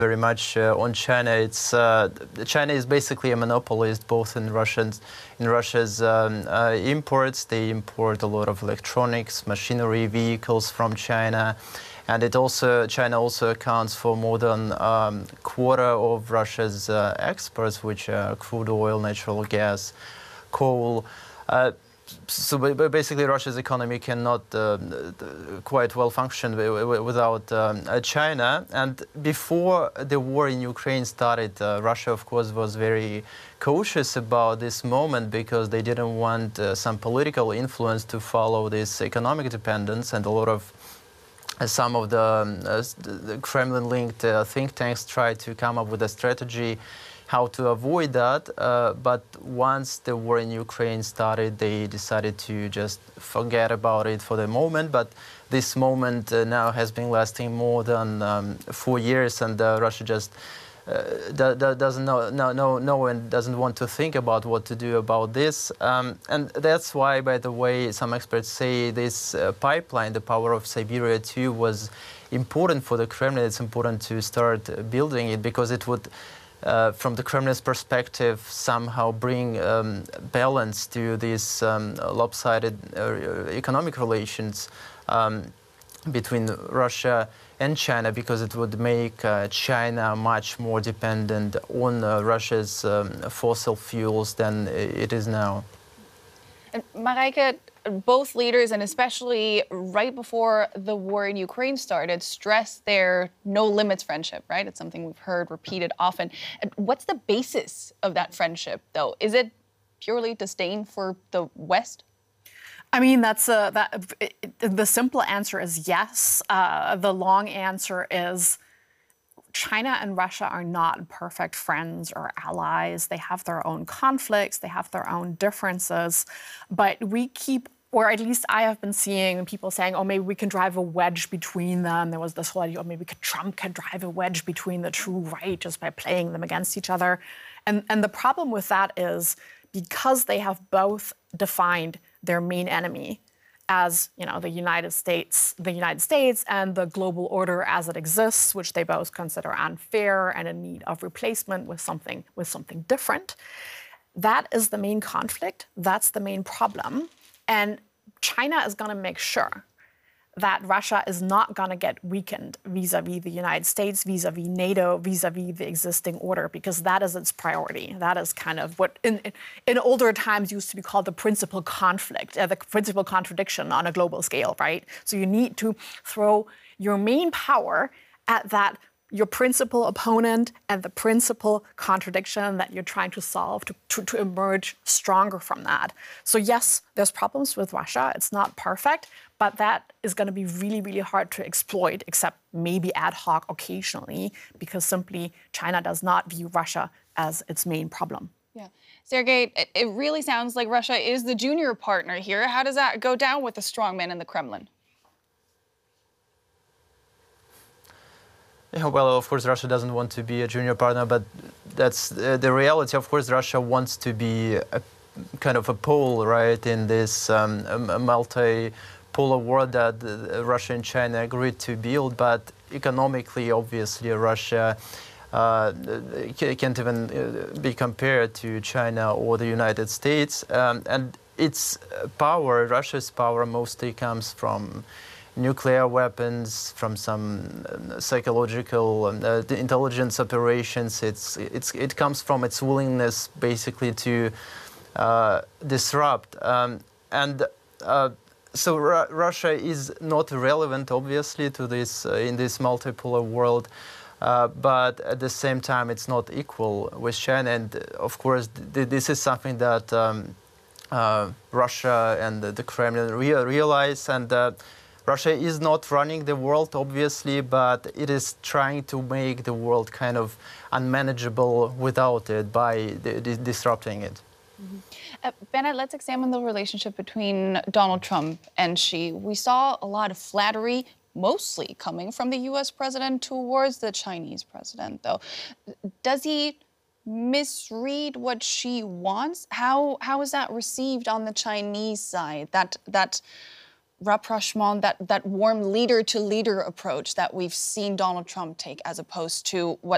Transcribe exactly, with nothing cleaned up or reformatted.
very much uh, on China. It's uh, China is basically a monopolist both in Russians in Russia's um, uh, imports. They import a lot of electronics, machinery, vehicles from China, and it also China also accounts for more than um, quarter of Russia's uh, exports, which are crude oil, natural gas, coal. Uh, So basically, Russia's economy cannot uh, quite well function without um, China. And before the war in Ukraine started, uh, Russia, of course, was very cautious about this moment because they didn't want uh, some political influence to follow this economic dependence. And a lot of uh, some of the, um, uh, the Kremlin-linked uh, think tanks tried to come up with a strategy how to avoid that, uh, but once the war in Ukraine started, they decided to just forget about it for the moment. But this moment uh, now has been lasting more than um, four years, and uh, Russia just uh, doesn't know, no, no, no, and doesn't want to think about what to do about this. Um, and that's why, by the way, some experts say this uh, pipeline, the Power of Siberia two, was important for the Kremlin. It's important to start building it because it would, Uh, from the Kremlin's perspective, somehow bring um, balance to these um, lopsided uh, economic relations um, between Russia and China, because it would make uh, China much more dependent on uh, Russia's um, fossil fuels than it is now. And Marijke, both leaders, and especially right before the war in Ukraine started, stressed their no-limits friendship, right? It's something we've heard repeated often. And what's the basis of that friendship, though? Is it purely disdain for the West? I mean, that's a, that, it, the simple answer is yes. Uh, the long answer is China and Russia are not perfect friends or allies. They have their own conflicts, they have their own differences, but we keep, or at least I have been seeing people saying, oh, maybe we can drive a wedge between them. There was this whole idea, oh, maybe Trump can drive a wedge between the two, right, just by playing them against each other. And, and the problem with that is because they have both defined their main enemy as, you know, the United States, the United States and the global order as it exists, which they both consider unfair and in need of replacement with something, with something different. That is the main conflict. That's the main problem. And China is going to make sure that Russia is not going to get weakened vis-a-vis the United States, vis-a-vis NATO, vis-a-vis the existing order, because that is its priority. That is kind of what in, in older times used to be called the principal conflict, uh, the principal contradiction on a global scale, right? So you need to throw your main power at that, your principal opponent and the principal contradiction that you're trying to solve to, to, to emerge stronger from that. So yes, there's problems with Russia. It's not perfect, but that is going to be really, really hard to exploit, except maybe ad hoc occasionally, because simply China does not view Russia as its main problem. Yeah. Sergei, it, it really sounds like Russia is the junior partner here. How does that go down with the strongman in the Kremlin? Yeah, well, of course, Russia doesn't want to be a junior partner, but that's uh, the reality. Of course, Russia wants to be a kind of a pole, right, in this um, multi-polar world that uh, Russia and China agreed to build. But economically, obviously, Russia uh, can't even uh, be compared to China or the United States. Um, and its power, Russia's power, mostly comes from nuclear weapons, from some psychological uh, intelligence operations. It's, it's, it comes from its willingness, basically, to uh, disrupt. Um, and uh, so Ru Russia is not relevant, obviously, to this uh, in this multipolar world. Uh, but at the same time, it's not equal with China. And of course, th this is something that um, uh, Russia and the Kremlin re realize. And uh, Russia is not running the world, obviously, but it is trying to make the world kind of unmanageable without it by disrupting it. Mm-hmm. uh, Bennett, let's examine the relationship between Donald Trump and Xi. We saw a lot of flattery, mostly coming from the U S president towards the Chinese president, though. Does he misread what Xi wants? How, how is that received on the Chinese side, that, that rapprochement, that, that warm leader-to-leader approach that we've seen Donald Trump take, as opposed to what